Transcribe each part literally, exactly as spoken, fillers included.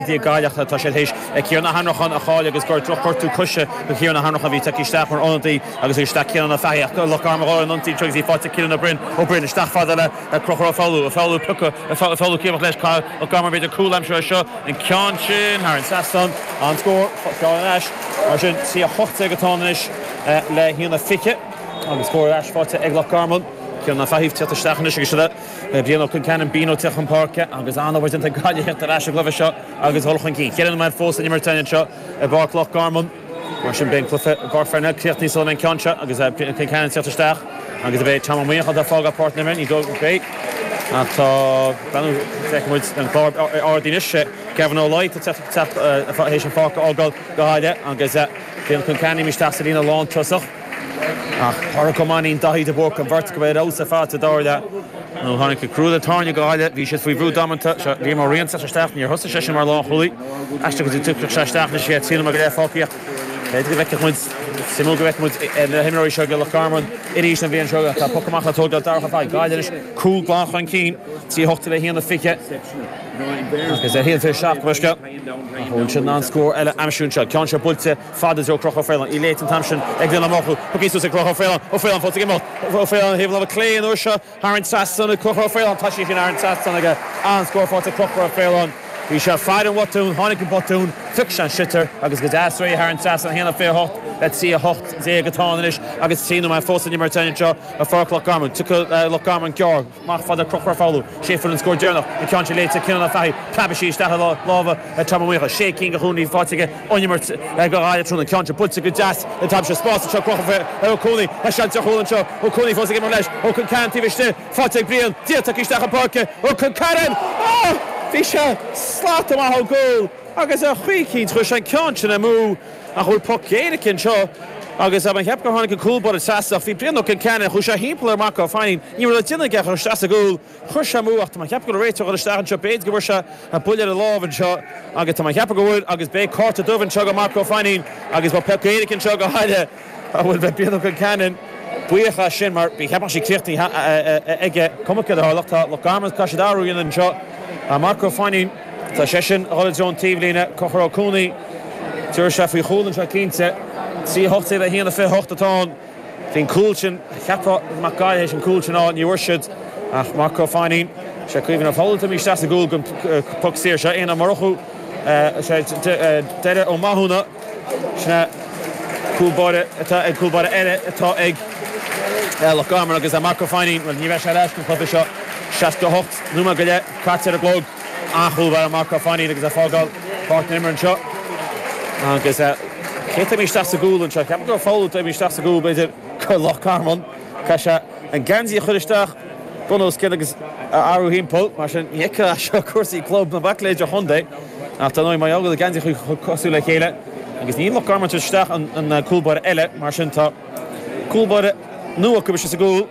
Die gaiach tá sé hééis cíarna hanachan a cháil agus gur trochú cose go cíarna hanach a bhí takeíisteach mar antaí agus is staceanna feach go lecarmáil antí tro í fáte cíanna brin ó brin isteach fada le crochrá fáú a fáú pucha a fá fáú cíach leis cá ó gamar beidir coolam seo seo in cean sin ar an sastan an scór fáis mar sin si a hochta gotáis le híanana fiche agus scóir eis fáte ag lecarmán Cíanna fahíh teachta stachna agus le bíanana chun cean bíó teach an parca agus anhhaid an gaiiche ar eis a glubh seo agus holchan cí. Cean mar fósa mar taine seo a bharclach garmán mar sin ben clufa garfrena cleochtní sol an ceanse agus cean teachta steach agus a bheith tamíocha a fága partnermin í go bé atá banú temuid an chlár ardíise ceapan ó leid hééis an fáca ágáil go háide agus céan chun ceanní mí staína lán trosach ach Harcomáín daí de bór an bhart go bhéh ósa fáta dáda nó tháinig go cruúla táine go háile, bhí sé faoi bhrú damananta bhí mar rion sa steachna ar thosa sé mar lá chulaí eiste go tú tuach steachna sé tína go réh fáíocht go bheith muid simú go bheith muid le himirí seo go le carmán iríos na bhíon seo tá pocaach atóga darcha fáid gaiidir cúl gláchan cín tí hochta le híanana fiche agus é héal seach bhuiisce hún sin ná scór eile amisiún seo cean se bulte fada ó crocha félan í léit an tamsin ag duna mochu pogéú sa crocha félan ó félan fóta gimá ó félan híh le cléan ó seo Haran Sasson crocha félan tá sí fin Haran Sasson aige an scór fáta crocha félan Bhí se feid an watún, tháinig an botún, tuc an sitar agus go deasraí Haran Sasson héanana fé hocht le tí a hocht dé gotáis agus tíú mai fósaní mar taine seo a fáclach garmán, tu le garmán cear más fada crochar fáú, séfur an scór dearnach i cean se léite cinna fehí plabisí sta láha a tamícha, sé cí go chuúnaí fátige onimart go ráide trúna cean se butte go deas a tam se spása seo crocha ó cúnaí a sean teúlann seo ó cúnaí fósa mar leis ó chun cantíhiste fáte bríon díach isteach a parca ó chun caran. Bhí se sláta math gúil agus a chuicín tru an ceanse na mú a chuil pocéine cin seo agus a heap go tháinig go coolbar sasa bhí blianú cin ceanna chu sé hímpla amach go fáin ní le duine ge chu sta a gúil chur se múachta má heap go réiteach go stahan seo béad go bhar se a buile a láhann seo agus tá heap go bhfuil agus bé cáta dúhann seo go amach go fáin agus ba pecéine cin seo go haide a bhfuil bheith blianú cin ceanan buíocha sin mar bhí heap sí cléochtaí ige cumcha a hálachta le garmas caiisidáú an seo a Marco Fanning tá sé sin Hollywood tíomhlína cochar ó cúnaí tuair se faoi chúlann se cínte tí hochtaí le híanana fé hochtatáin hín cúilsin cheappa mac gaiile sin cúilsin á ní uirseid ach Marco Fanning sé chuomhann a fáilta mí sta a gúil go puctíir se éana marchu sé deire ó maithúna sna cúlbáide atá ag cúlbáide eile atá ag le gamar agus a Marco Fanning well ní bheith sé leis go club seo seas go hocht numa go le caite a glóg achúil a Marco Fanning agus a fágáil páirtna immer an seo agus chéta mí sta a gúil an seo ceap go fáilta mí sta a gúil beidir chu lech carmán cai se an gansaí a chuiristeach bunós cin agus áú hímpó mar sin héice seo cuasaí club na Backléid a Hyundai ach tá nó mai agad a gansaí chu cosú le chéile agus ní lech carmán tuisteach an cúlbáide eile mar sin tá cúlbáide nua go se a gúil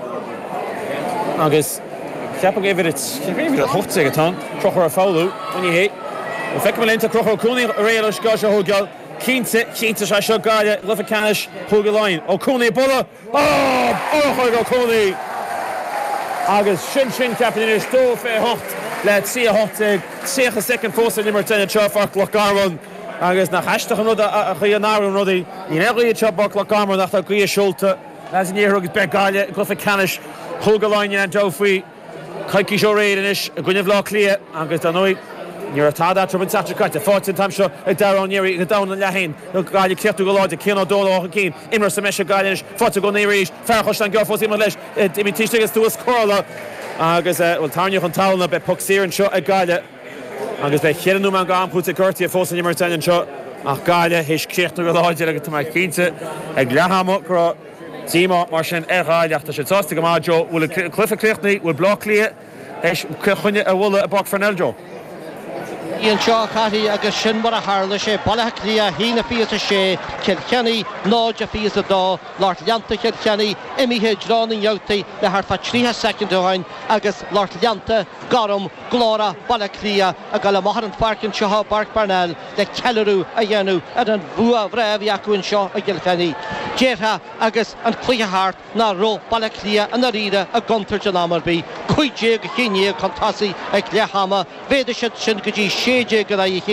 agus ceappa go bhíad hochta atá crochar a fáú in hé ó feic me lenta crochar cúnaí réalas gá se thugáil cínta cínta se seo gáile lufa canis thuga láin ó cúnaí bola chuir go cúnaí agus sin sin ceappa is dó fé hocht le tí hochta tícha second fósa nimar taine teoffach le garmán agus nach heisteach an a chu an áún rudaí ní éí teobbach le garmán nach tá grí siúlta leis an éar agus be gáile glufa canis thuga láin an dófaí caiici seo réidir a gcuineh lá clia agus don nóid níor atá tro an satraáte fáin tam seo ag daránnéirí go dána lehéin nó gáile ceú go láide cin dóá cín imar sa meise gaiile fáte go nééis ferchos an gofós imar leis imi tíiste agus túas cóla agus bhfuil tarneoch an tána be poxíar an seo ag gaiile agus bheith cheanú an gámpúta curtaí a fósa imar tain seo ach gaiile hééis ceachú go láide agus tá cínte ag lehamach go tíma mar sin ar gáileachta sé tásta go má Jo bhfuil clufa cléochnaí bhfuil blá lia éis chuine a bhfuil a bach Fernel Jo. Ian seo chaí agus sin mar a hála sé bailthe clia hína fios a sé Kilkenny náid a fios a dá Lart Leanta Kilkenny imithe dránaí neogtaí le th fa tríthe secondúhain agus Lart Leanta garum glóra bailthe clia a go le maithar an farcin seo Barc Barnell le ceilú a dhéanú ar an bua bhréibh acuin seo a Kilkenny. Déirtha agus an clíthe háart ná ró bailthe clia an aríre a guntar an Amerbí chuidé go chiné chutásaí ag Leahama féidir sin go dtí sé J J go